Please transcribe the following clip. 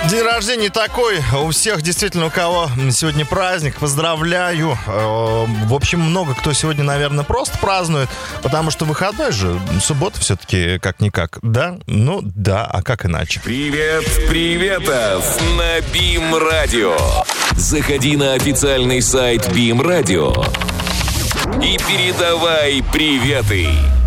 День рождения такой. У всех, действительно, у кого сегодня праздник. Поздравляю. В общем, много кто сегодня, наверное, просто празднует, потому что выходной же. Суббота все-таки как-никак. Да? Ну да, а как иначе? Привет, приветов на БИМ Радио. Заходи на официальный сайт БИМ Радио и передавай приветы.